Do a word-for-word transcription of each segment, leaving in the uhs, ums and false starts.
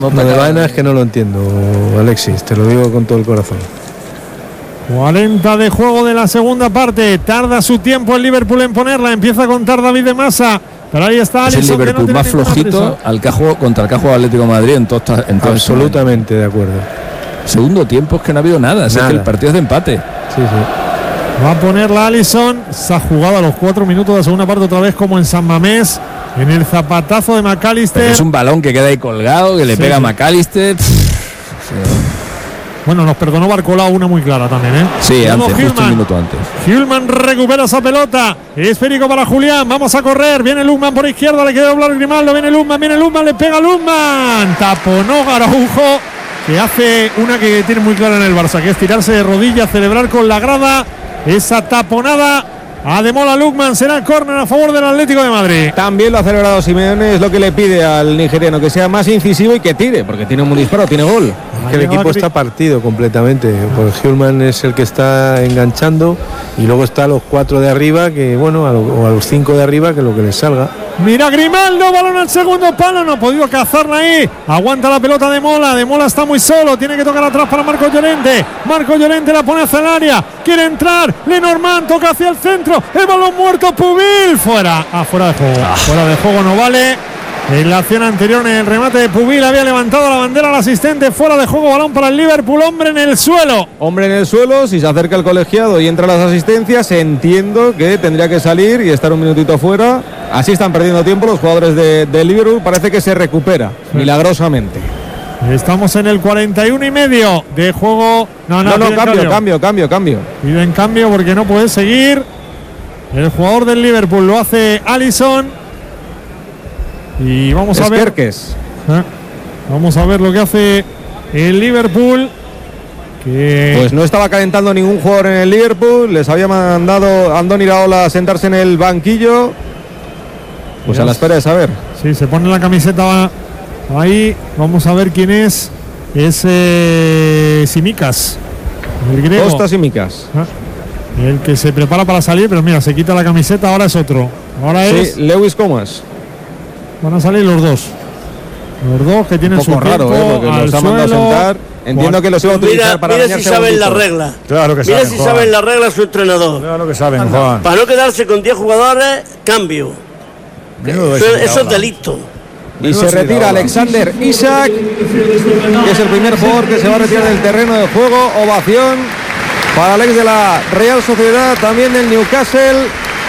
Lo de Baena es que no lo entiendo, Alexis, te lo digo con todo el corazón. cuarenta de juego de la segunda parte. Tarda su tiempo el Liverpool en ponerla. Empieza a contar David de Masa. Pero ahí está es Alisson, el Liverpool no más flojito al que ha jugado, contra el que ha jugado Atlético de Madrid en todo, en todo absolutamente de acuerdo. Segundo tiempo es que no ha habido nada, nada. Es que el partido es de empate. Sí, sí. Va a ponerla Alisson. Se ha jugado a los cuatro minutos de la segunda parte otra vez como en San Mamés. En el zapatazo de McAllister. Pero es un balón que queda ahí colgado, que le sí, pega sí. a McAllister. Bueno, nos perdonó Barcola una muy clara también, ¿eh? Sí, antes, Hillman. Justo un minuto antes. Hillman recupera esa pelota. Esférico para Julián. Vamos a correr. Viene Luzman por izquierda. Le queda doblar Grimaldo. Viene Luzman. Viene Luzman. Le pega Luzman. Taponó Araujo, que hace una que tiene muy clara en el Barça, que es tirarse de rodillas, celebrar con la grada. Esa taponada a Demola Lookman. Será el córner a favor del Atlético de Madrid. También lo ha celebrado Simeone. Es lo que le pide al nigeriano, que sea más incisivo y que tire, porque tiene un disparo, tiene gol. Es que el equipo está partido completamente, porque Hillman es el que está enganchando y luego está a los cuatro de arriba, que bueno, a lo, o a los cinco de arriba, que lo que les salga. Mira Grimaldo, balón al segundo palo, no ha podido cazarla ahí. Aguanta la pelota de Mola, de Mola está muy solo, tiene que tocar atrás para Marco Llorente. Marco Llorente la pone hacia el área, quiere entrar, Lenormand toca hacia el centro, el balón muerto, Pubil, fuera, ah, fuera de juego, ah. fuera de juego no vale. En la acción anterior, en el remate de Pubil, había levantado la bandera al asistente. Fuera de juego, balón para el Liverpool. Hombre en el suelo. Hombre en el suelo. Si se acerca el colegiado y entra las asistencias, entiendo que tendría que salir y estar un minutito fuera. Así están perdiendo tiempo los jugadores de, de Liverpool. Parece que se recupera sí. milagrosamente. Estamos en el cuarenta y uno y medio de juego. No, no, no, no cambio, cambio, cambio, cambio. Piden cambio porque no puede seguir. El jugador del Liverpool lo hace Alisson. Y vamos a ver. ¿Eh? Vamos a ver lo que hace el Liverpool. Que pues no estaba calentando ningún jugador en el Liverpool. Les había mandado a Andoni Iraola a sentarse en el banquillo. Pues Dios. A la espera de saber. Sí, se pone la camiseta ahí. Vamos a ver quién es. Es eh, Simicas, el griego. Costa Simicas. ¿Eh? El que se prepara para salir, pero mira, se quita la camiseta. Ahora es otro. Ahora sí, es Lewis Comas. Van a salir los dos. Los dos que tienen su tiempo. Un poco raro, ¿eh? Porque los ha mandado a sentar. Entiendo Juan. Que los iba a utilizar mira, para mira si saben la regla. Claro que mira saben, si Juan. saben la regla su entrenador. Claro que saben, Juan. Para no quedarse con diez jugadores, cambio. Eso, eso es delito. Y Menudo se retira Alexander Isak, que es el primer jugador que se va a retirar del terreno de juego. Ovación para el ex de la Real Sociedad, también del Newcastle.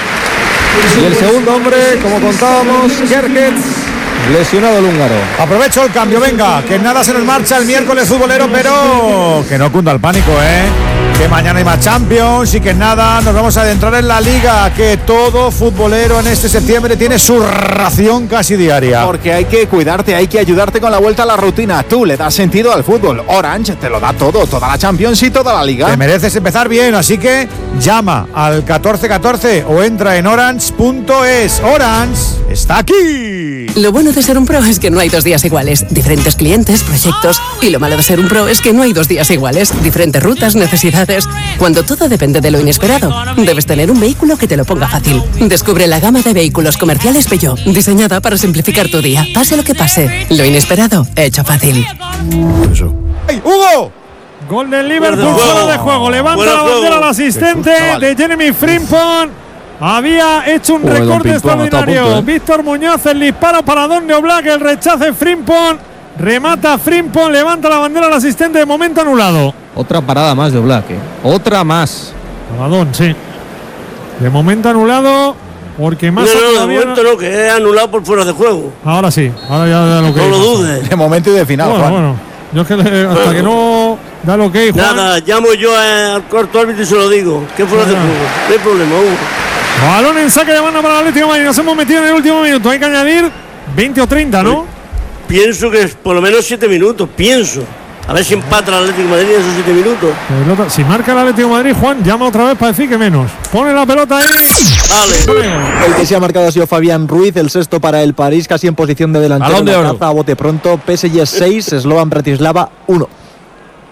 Y el segundo hombre, como contábamos, Kerkez, lesionado el húngaro. Aprovecho el cambio, venga, que nada se nos marcha el miércoles futbolero, pero que no cunda el pánico, ¿eh? Que mañana hay más Champions y que nada, nos vamos a adentrar en la Liga, que todo futbolero en este septiembre tiene su ración casi diaria. Porque hay que cuidarte, hay que ayudarte con la vuelta a la rutina. Tú le das sentido al fútbol. Orange te lo da todo, toda la Champions y toda la Liga. Te mereces empezar bien, así que llama al catorce catorce o entra en orange punto es. Orange está aquí. Lo bueno de ser un pro es que no hay dos días iguales. Diferentes clientes, proyectos. Y lo malo de ser un pro es que no hay dos días iguales. Diferentes rutas, necesidades. Cuando todo depende de lo inesperado, debes tener un vehículo que te lo ponga fácil. Descubre la gama de vehículos comerciales Peugeot, diseñada para simplificar tu día. Pase lo que pase, lo inesperado, hecho fácil. Eso. ¡Hey, Hugo! Gol del Liverpool, fuera de juego. Levanta la bandera al asistente de Jeremy Frimpong. Había hecho un recorte extraordinario. ¿eh? Víctor Muñoz, el disparo para Donny Oblak, el rechace Frimpong. Remata Frimpong, levanta la bandera al asistente, de momento anulado. Otra parada más de Oblak, ¿eh? Otra más. Paradón, sí. De momento anulado, porque más. No, no, de momento no, que es anulado por fuera de juego. Ahora sí, ahora ya da lo que. No lo dudes. De momento y de final, bueno, Juan. Bueno, yo es que le, hasta bueno. que no da lo que Juan. Nada, llamo yo al cuarto árbitro y se lo digo. ¿Qué fuera de juego? No hay problema, Hugo. Balón en saque de banda para el Atlético de Madrid. Nos hemos metido en el último minuto. Hay que añadir veinte o treinta, ¿no? Pienso que es por lo menos siete minutos, pienso. A ver si empata el Atlético de Madrid en esos siete minutos. Pelota, si marca el Atlético de Madrid, Juan, llama otra vez para decir que menos. Pone la pelota ahí. Vale. El que se ha marcado ha sido Fabián Ruiz, el sexto para el París, casi en posición de delantero. Balón de oro. A bote pronto, P S G seis, Slovan Bratislava uno.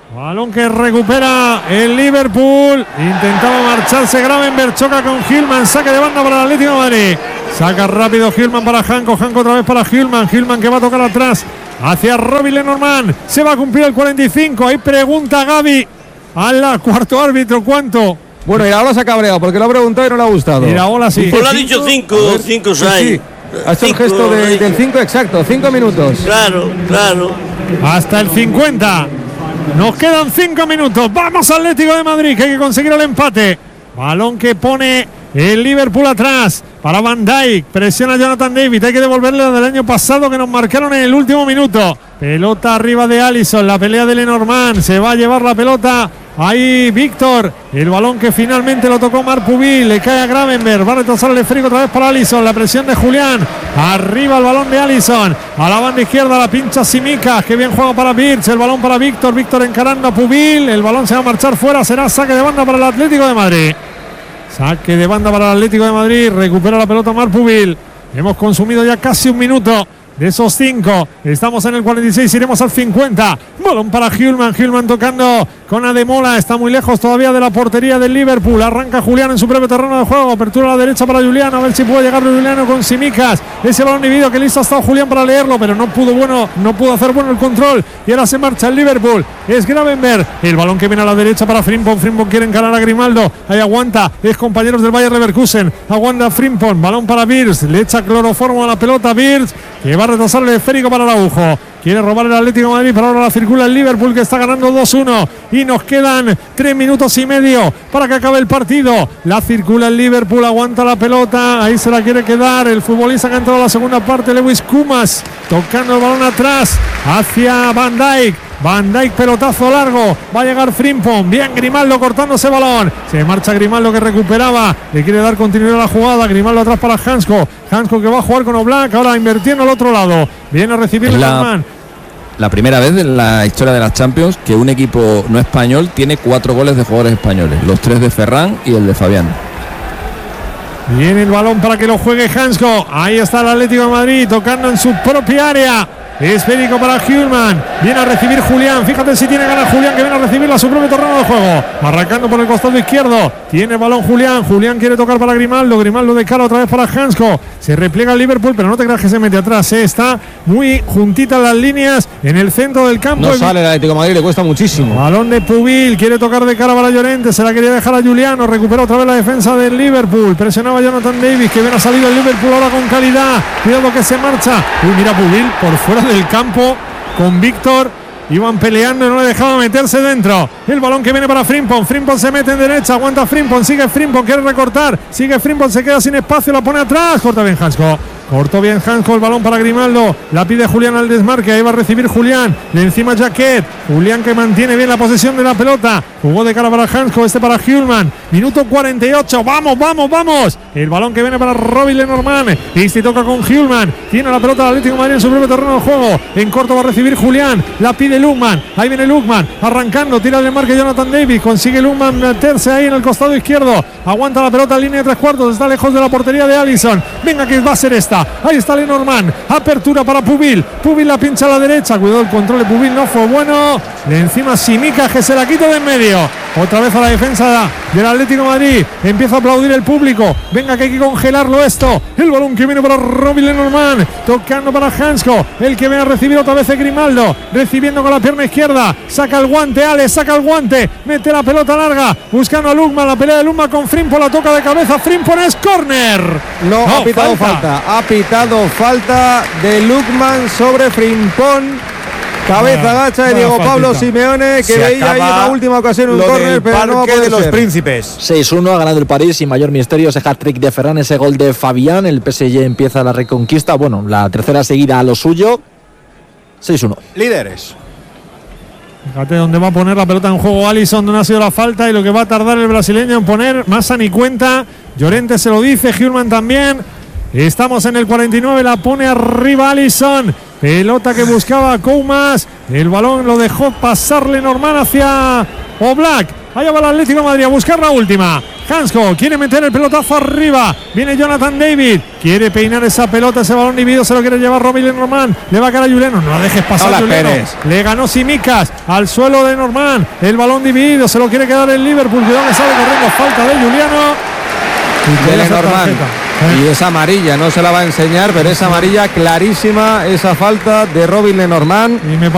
Balón que recupera el Liverpool. Intentaba marcharse Gravenberch, choca con Hillman, saque de banda para el Atlético de Madrid. Saca rápido Hillman para Janko, Janko otra vez para Hillman, Hillman que va a tocar atrás hacia Robin Lenormand. Se va a cumplir el cuarenta y cinco. Ahí pregunta Gaby al cuarto árbitro cuánto. Bueno, Iraola se ha cabreado porque lo ha preguntado y no le ha gustado. Iraola sí. Pues lo ha dicho cinco, cinco, seis. Sí, ha hecho el gesto de, del cinco exacto, cinco minutos. Claro, claro. Hasta el cincuenta. Nos quedan cinco minutos. Vamos Atlético de Madrid, que hay que conseguir el empate. Balón que pone el Liverpool atrás para Van Dijk. Presiona Jonathan David. Hay que devolverle la del año pasado que nos marcaron en el último minuto. Pelota arriba de Alisson. La pelea de Lenormand. Se va a llevar la pelota. Ahí Víctor. El balón que finalmente lo tocó Marc Pubil. Le cae a Gravenberch. Va a retrasar el esférico otra vez para Alisson. La presión de Julián. Arriba el balón de Alisson. A la banda izquierda la pincha Tsimikas. Que bien juega para Birch. El balón para Víctor. Víctor encarando a Pubil. El balón se va a marchar fuera. Será saque de banda para el Atlético de Madrid. Saque de banda para el Atlético de Madrid. Recupera la pelota Marc Pubil. Hemos consumido ya casi un minuto de esos cinco. Estamos en el cuarenta y seis, iremos al cincuenta. Balón para Hillman. Hillman tocando con Ademola. Está muy lejos todavía de la portería del Liverpool. Arranca Julián en su propio terreno de juego. Apertura a la derecha para Julián. A ver si puede llegar Juliano con Tsimikas. Ese balón dividido que listo ha estado Julián para leerlo, pero no pudo bueno, no pudo hacer bueno el control. Y ahora se marcha el Liverpool. Es Gravenberch. El balón que viene a la derecha para Frimpong. Frimpong quiere encarar a Grimaldo. Ahí aguanta. Es compañeros del Bayer Leverkusen. Aguanta Frimpong. Balón para Birch. Le echa cloroformo a la pelota Birch, que va a retrasar el esférico para Araujo. Quiere robar el Atlético de Madrid, pero ahora la circula el Liverpool, que está ganando dos uno. Y nos quedan tres minutos y medio para que acabe el partido. La circula el Liverpool, aguanta la pelota. Ahí se la quiere quedar el futbolista que ha entrado a la segunda parte, Lewis Kumas. Tocando el balón atrás hacia Van Dijk. Van Dijk, pelotazo largo. Va a llegar Frimpong. Bien Grimaldo cortando ese balón. Se marcha Grimaldo, que recuperaba. Le quiere dar continuidad a la jugada. Grimaldo atrás para Hansko. Hansko que va a jugar con Oblak. Ahora invirtiendo al otro lado. Viene a recibir la, la primera vez en la historia de las Champions que un equipo no español tiene cuatro goles de jugadores españoles. Los tres de Ferran y el de Fabián. Viene el balón para que lo juegue Hansko. Ahí está el Atlético de Madrid tocando en su propia área. Esférico para Hillman. Viene a recibir Julián. Fíjate si tiene ganas Julián, que viene a recibirla a su propio terreno de juego. Arrancando por el costado izquierdo. Tiene el balón Julián. Julián quiere tocar para Grimaldo. Grimaldo de cara otra vez para Hansko. Se repliega el Liverpool, pero no te creas que se mete atrás. ¿eh? Está muy juntita las líneas en el centro del campo. No sale el Atlético de Madrid, le cuesta muchísimo. Balón de Pubil. Quiere tocar de cara para Llorente. Se la quería dejar a Juliano. Recupera otra vez la defensa del Liverpool. Presionaba Jonathan Davis, que bien ha salido el Liverpool ahora con calidad. Cuidado que se marcha. Uy, mira Pubil por fuera del campo con Víctor. Iban peleando y no le dejaba meterse dentro. El balón que viene para Frimpong. Frimpong se mete en derecha. Aguanta Frimpong. Sigue Frimpong. Quiere recortar. Sigue Frimpong. Se queda sin espacio. La pone atrás. Corta bien Hansko. Cortó bien Hansko. El balón para Grimaldo. La pide Julián al desmarque. Ahí va a recibir Julián. De encima Jaquet. Julián que mantiene bien la posesión de la pelota. Jugó de cara para Hansko. Este para Hillman. Minuto cuarenta y ocho. Vamos, vamos, vamos. El balón que viene para Robin Lenormand. Y se toca con Hillman. Tiene la pelota del Atlético de Madrid en su propio terreno de juego. En corto va a recibir Julián. La pide Lukman. Ahí viene Lukman. Arrancando. Tira el marque Jonathan Davis. Consigue Lukman meterse ahí en el costado izquierdo. Aguanta la pelota en línea de tres cuartos. Está lejos de la portería de Alisson. Venga, que va a ser esta. Ahí está Lenormand. Apertura para Pubil. Pubil la pincha a la derecha. Cuidado, el control de Pubil no fue bueno. De encima Tsimikas, que se la quita de en medio. Otra vez a la defensa del Atlético de Madrid. Empieza a aplaudir el público. Venga, que hay que congelarlo esto. El balón que viene para Robin Lenormand. Tocando para Hansko. El que viene a recibir otra vez es Grimaldo. Recibiendo con la pierna izquierda. Saca el guante, Alex. Saca el guante. Mete la pelota larga. Buscando a Lukman. La pelea de Lukman con Frimpong. La toca de cabeza. Frimpong es córner. No, no, ha pitado falta. falta. Ha pitado falta de Lukman sobre Frimpong. Cabeza Buena, gacha de Diego faltita. Pablo Simeone, que Se veía ahí en la última ocasión un córner, pero no Parque puede de los ser. Príncipes. seis uno ha ganado el París sin mayor misterio. Ese hat-trick de Ferran, ese gol de Fabián. El P S G empieza la reconquista. Bueno, la tercera seguida a lo suyo. seis uno. Líderes. Fíjate dónde va a poner la pelota en juego Alisson, donde ha sido la falta y lo que va a tardar el brasileño en poner. Massa ni cuenta. Llorente se lo dice, Hillman también. Estamos en el cuarenta y nueve, la pone arriba Alisson. Pelota que buscaba Koumas. El balón lo dejó pasar Lenormand hacia Oblak. Allá va el Atlético de Madrid a buscar la última. Hansko quiere meter el pelotazo arriba. Viene Jonathan David. Quiere peinar esa pelota, ese balón dividido. Se lo quiere llevar Robin Lenormand. Le va a cara a Juliano. No la dejes pasar, Juliano. Le ganó Simicas al suelo de Normand. El balón dividido. Se lo quiere quedar el Liverpool. Cuidado que sale corriendo. Falta de Juliano. De Lenormand. Y esa amarilla no se la va a enseñar, pero esa amarilla clarísima, esa falta de Robin Lenormand. Y me